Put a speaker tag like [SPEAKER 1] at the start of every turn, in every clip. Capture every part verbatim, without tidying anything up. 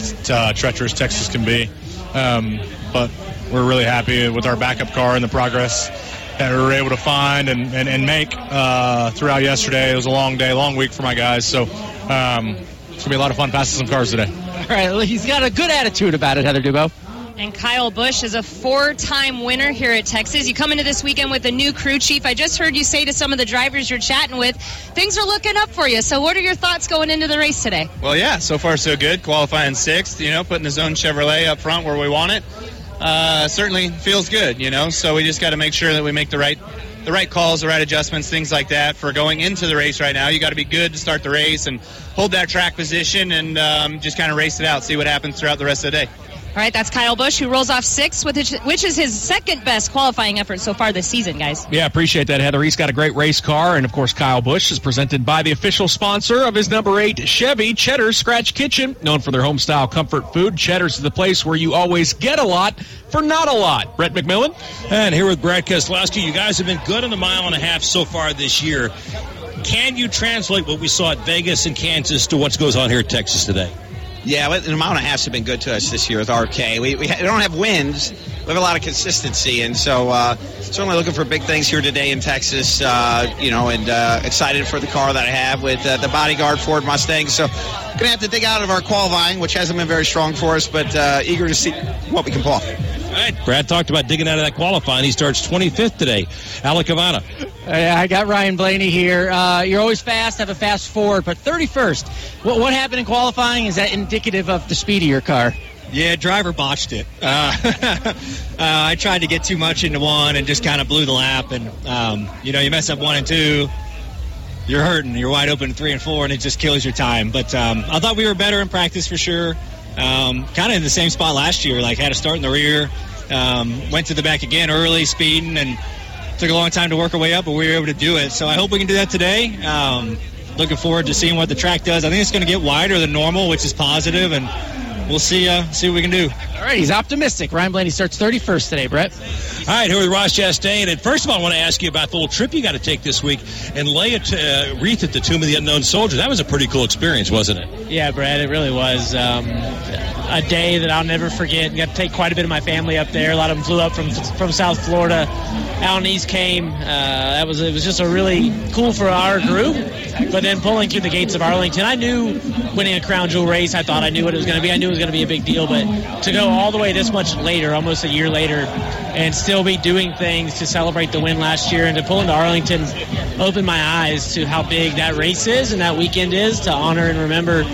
[SPEAKER 1] uh, treacherous Texas can be. Um, but we're really happy with our backup car and the progress that we were able to find and, and, and make uh, throughout yesterday. It was a long day, long week for my guys. So um, it's going to be a lot of fun passing some cars today.
[SPEAKER 2] All right, well, he's got a good attitude about it, Heather Dubrow.
[SPEAKER 3] And Kyle Busch is a four-time winner here at Texas. You come into this weekend with a new crew chief. I just heard you say to some of the drivers you're chatting with, things are looking up for you. So what are your thoughts going into the race today?
[SPEAKER 4] Well, yeah, so far so good. Qualifying sixth, you know, putting the Zone Chevrolet up front where we want it. Uh, certainly feels good, you know, so we just got to make sure that we make the right the right calls, the right adjustments, things like that for going into the race right now. You got to be good to start the race and hold that track position and um, just kind of race it out, see what happens throughout the rest of the day.
[SPEAKER 3] All right, that's Kyle Busch, who rolls off sixth, which is his second-best qualifying effort so far this season, guys.
[SPEAKER 5] Yeah, appreciate that, Heather. He's got a great race car, and, of course, Kyle Busch is presented by the official sponsor of his number eight Chevy, Cheddar's Scratch Kitchen. Known for their home-style comfort food, Cheddar's is the place where you always get a lot for not a lot. Brett McMillan?
[SPEAKER 6] And here with Brad Keselowski. You guys have been good on the mile and a half so far this year. Can you translate what we saw at Vegas and Kansas to what goes on here at Texas today?
[SPEAKER 7] Yeah, the mile and a half have been good to us this year with R K. We, we don't have wins. We have a lot of consistency, and so uh, certainly looking for big things here today in Texas, uh, you know, and uh, excited for the car that I have with uh, the Bodyguard Ford Mustang. So going to have to dig out of our qualifying, which hasn't been very strong for us, but uh, eager to see what we can pull off.
[SPEAKER 6] All right, Brad talked about digging out of that qualifying. He starts twenty-fifth today. Alec Havana.
[SPEAKER 2] I got Ryan Blaney here. Uh, you're always fast, have a fast Ford, but thirty-first. What, what happened in qualifying? Is that indicative of the speed of your car?
[SPEAKER 8] Yeah, driver botched it. Uh, uh, I tried to get too much into one and just kind of blew the lap. And, um, you know, you mess up one and two, you're hurting. You're wide open in three and four, and it just kills your time. But um, I thought we were better in practice for sure. Um, kind of in the same spot last year, like had a start in the rear, um, went to the back again early, speeding, and took a long time to work our way up, but we were able to do it. So I hope we can do that today. Um, looking forward to seeing what the track does. I think it's going to get wider than normal, which is positive, and we'll see uh, see what we can do.
[SPEAKER 2] All right, he's optimistic. Ryan Blaney starts thirty-first today, Brett.
[SPEAKER 6] All right, here with Ross Chastain. And first of all, I want to ask you about the little trip you got to take this week and lay a t- uh, wreath at the Tomb of the Unknown Soldier. That was a pretty cool experience, wasn't it?
[SPEAKER 9] Yeah, Brad, it really was. Um, a day that I'll never forget. Got to take quite a bit of my family up there. A lot of them flew up from from South Florida. Alan East came. Uh, that was it was just a really cool for our group. But then pulling through the gates of Arlington, I knew winning a Crown Jewel race. I thought I knew what it was going to be. I knew it was going to be a big deal. But to go all the way this much later, almost a year later, and still be doing things to celebrate the win last year, and to pull into Arlington, opened my eyes to how big that race is and that weekend is, to honor and remember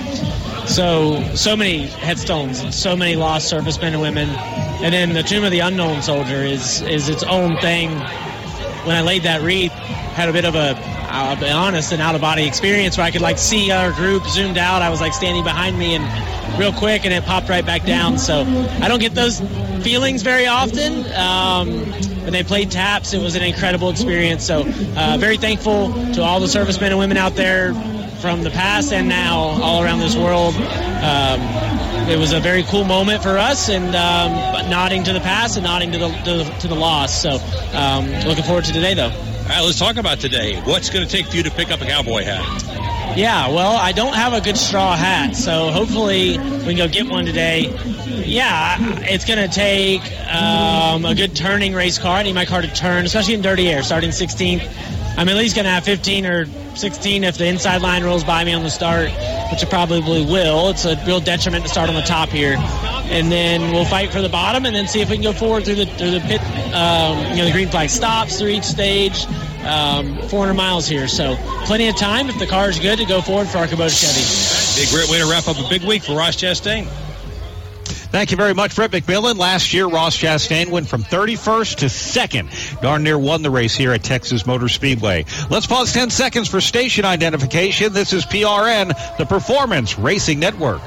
[SPEAKER 9] so so many headstones and so many lost servicemen and women. And then the Tomb of the Unknown Soldier is is its own thing. When I laid that wreath, had a bit of a, I'll be honest, an out-of-body experience where I could like see our group zoomed out. I was like standing behind me and real quick, and it popped right back down. So I don't get those feelings very often. Um, when they played taps, it was an incredible experience. So uh, very thankful to all the servicemen and women out there from the past and now all around this world. Um, it was a very cool moment for us, and um, nodding to the past and nodding to the to, to the loss. So um, looking forward to today, though.
[SPEAKER 6] All right, let's talk about today. What's going to take for you to pick up a cowboy hat?
[SPEAKER 9] Yeah, well, I don't have a good straw hat, so hopefully we can go get one today. Yeah, it's going to take um, a good turning race car. I need my car to turn, especially in dirty air, starting sixteenth. I'm at least going to have fifteen or sixteen if the inside line rolls by me on the start, which it probably will. It's a real detriment to start on the top here. And then we'll fight for the bottom and then see if we can go forward through the through the pit, um, you know, the green flag stops through each stage, um, four hundred miles here. So plenty of time if the car is good to go forward for our Kubota Chevy.
[SPEAKER 6] Big, great way to wrap up a big week for Ross Chastain.
[SPEAKER 5] Thank you very much, Brett McMillan. Last year, Ross Chastain went from thirty-first to second. Darn near won the race here at Texas Motor Speedway. Let's pause ten seconds for station identification. This is P R N, the Performance Racing Network.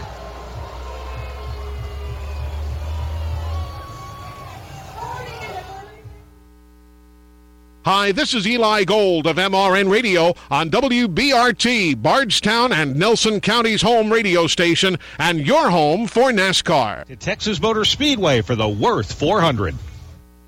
[SPEAKER 10] Hi, this is Eli Gold of M R N Radio on W B R T, Bardstown and Nelson County's home radio station, and your home for NASCAR.
[SPEAKER 5] To Texas Motor Speedway for the Worth four hundred.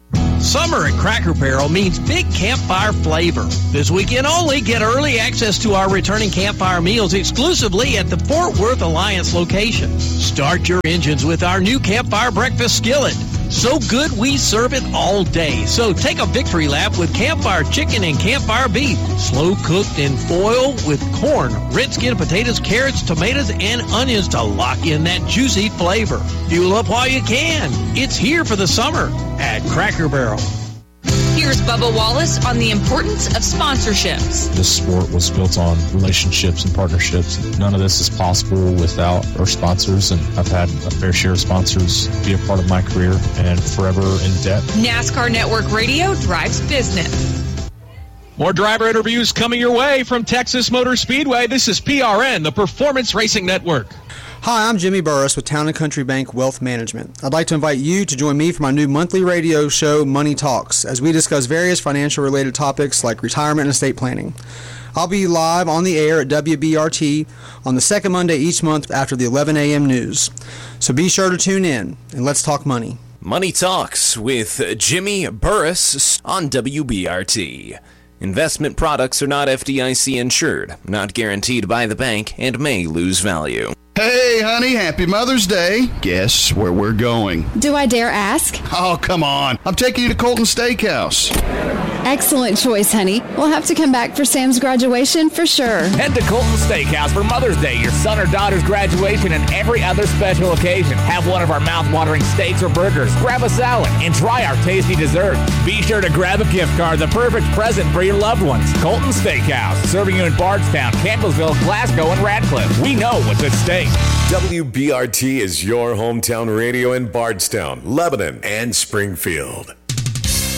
[SPEAKER 11] Summer at Cracker Barrel means big campfire flavor. This weekend only, get early access to our returning campfire meals exclusively at the Fort Worth Alliance location. Start your engines with our new campfire breakfast skillet. So good we serve it all day. So take a victory lap with campfire chicken and campfire beef. Slow cooked in foil with corn, red skin potatoes, carrots, tomatoes, and onions to lock in that juicy flavor. Fuel up while you can. It's here for the summer at Cracker Barrel.
[SPEAKER 12] Here's Bubba Wallace on the importance of sponsorships.
[SPEAKER 13] This sport was built on relationships and partnerships. None of this is possible without our sponsors, and I've had a fair share of sponsors be a part of my career and forever in debt.
[SPEAKER 12] NASCAR Network Radio drives business.
[SPEAKER 5] More driver interviews coming your way from Texas Motor Speedway. This is P R N, the Performance Racing Network.
[SPEAKER 14] Hi, I'm Jimmy Burris with Town and Country Bank Wealth Management. I'd like to invite you to join me for my new monthly radio show, Money Talks, as we discuss various financial-related topics like retirement and estate planning. I'll be live on the air at W B R T on the second Monday each month after the eleven a.m. news. So be sure to tune in, and let's talk money.
[SPEAKER 15] Money Talks with Jimmy Burris on W B R T. Investment products are not F D I C insured, not guaranteed by the bank, and may lose value.
[SPEAKER 16] Hey, honey, happy Mother's Day. Guess where we're going?
[SPEAKER 17] Do I dare ask?
[SPEAKER 16] Oh, come on. I'm taking you to Colton Steakhouse.
[SPEAKER 17] Excellent choice, honey. We'll have to come back for Sam's graduation for sure.
[SPEAKER 18] Head to Colton Steakhouse for Mother's Day, your son or daughter's graduation, and every other special occasion. Have one of our mouth-watering steaks or burgers, grab a salad, and try our tasty dessert. Be sure to grab a gift card, the perfect present for your loved ones. Colton Steakhouse, serving you in Bardstown, Campbellsville, Glasgow, and Radcliffe. We know what's at stake.
[SPEAKER 19] W B R T is your hometown radio in Bardstown, Lebanon, and Springfield.